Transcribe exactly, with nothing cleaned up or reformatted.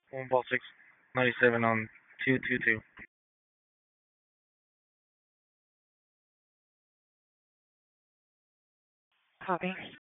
one ball six ninety-seven on two two two. Copy.